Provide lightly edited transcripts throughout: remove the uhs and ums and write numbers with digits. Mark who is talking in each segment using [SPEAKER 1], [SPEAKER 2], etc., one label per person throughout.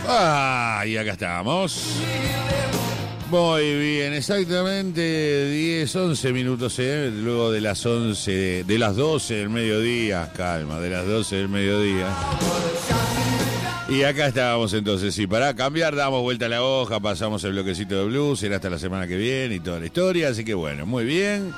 [SPEAKER 1] Y acá estamos. Muy bien, exactamente 10, 11 minutos, luego de las 11, de las 12 del mediodía. Calma, de las 12 del mediodía. Y acá estábamos entonces, y para cambiar damos vuelta a la hoja, pasamos el bloquecito de blues, será hasta la semana que viene y toda la historia, así que bueno, muy bien.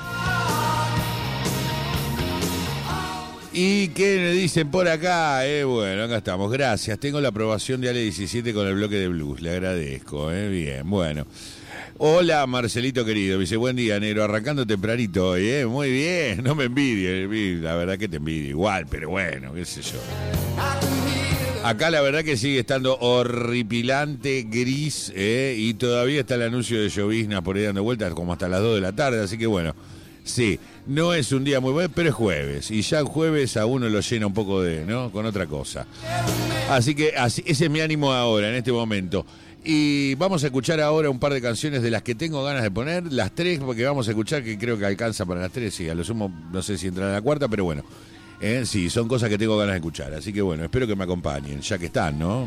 [SPEAKER 1] ¿Y qué me dicen por acá? Bueno, acá estamos, gracias, tengo la aprobación de Ale 17 con el bloque de blues, le agradezco, bien, bueno. Hola Marcelito querido, dice, buen día negro, arrancando tempranito hoy, muy bien, no me envidie, la verdad que te envidio igual, pero bueno, qué sé yo. Acá la verdad que sigue estando horripilante, gris, y todavía está el anuncio de llovizna por ahí dando vueltas como hasta las 2 de la tarde, así que bueno, sí, no es un día muy bueno, pero es jueves, y ya el jueves a uno lo llena un poco ¿no? Con otra cosa. Así que ese es mi ánimo ahora, en este momento. Y vamos a escuchar ahora un par de canciones de las que tengo ganas de poner, las 3, porque vamos a escuchar que creo que alcanza para las 3, y a lo sumo no sé si entrará a la cuarta, pero bueno. Sí, son cosas que tengo ganas de escuchar, así que bueno, espero que me acompañen, ya que están, ¿no?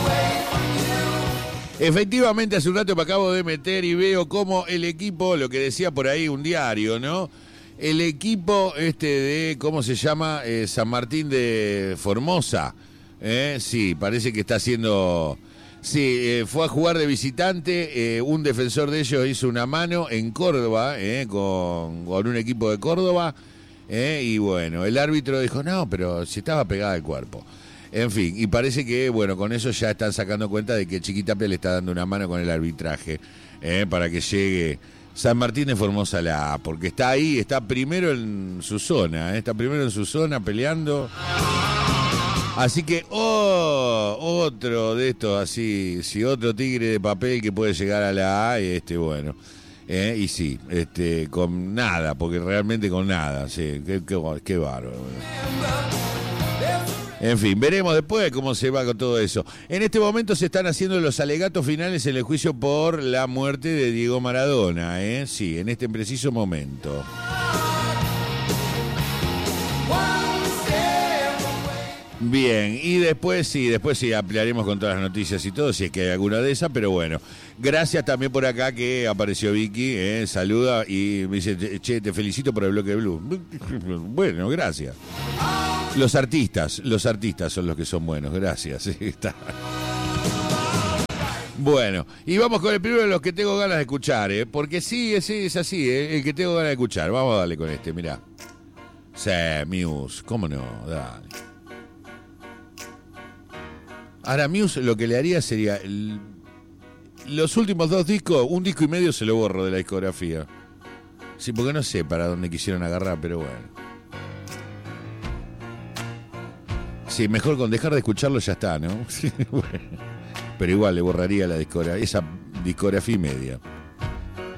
[SPEAKER 1] Efectivamente, hace un rato me acabo de meter y veo cómo el equipo, lo que decía por ahí un diario, ¿no? El equipo de, ¿cómo se llama? San Martín de Formosa, sí, parece que está haciendo... Sí, fue a jugar de visitante, un defensor de ellos hizo una mano en Córdoba, con un equipo de Córdoba, y bueno, el árbitro dijo, no, pero si estaba pegada al cuerpo. En fin, y parece que, bueno, con eso ya están sacando cuenta de que Chiquitapia le está dando una mano con el arbitraje, para que llegue San Martín de Formosa a la A, porque está ahí, está primero en su zona, peleando. Así que, otro de estos así, si otro tigre de papel que puede llegar a la A, bueno. Y sí, con nada, porque realmente con nada, sí, qué bárbaro. En fin, veremos después cómo se va con todo eso. En este momento se están haciendo los alegatos finales en el juicio por la muerte de Diego Maradona, sí, en este preciso momento. Bien, y después sí, ampliaremos con todas las noticias y todo, si es que hay alguna de esas, pero bueno. Gracias también por acá que apareció Vicky, saluda y me dice, che, te felicito por el bloque de blues. Bueno, gracias. Los artistas son los que son buenos, gracias. Está. Bueno, y vamos con el primero de los que tengo ganas de escuchar, porque sí, es así, el que tengo ganas de escuchar. Vamos a darle con mirá. Sí, Muse, cómo no, dale. Ahora Muse lo que le haría sería los últimos 2 discos, un disco y medio se lo borro de la discografía. Sí, porque no sé para dónde quisieron agarrar, pero bueno. Sí, mejor con dejar de escucharlo ya está, ¿no? Bueno, pero igual le borraría esa discografía y media.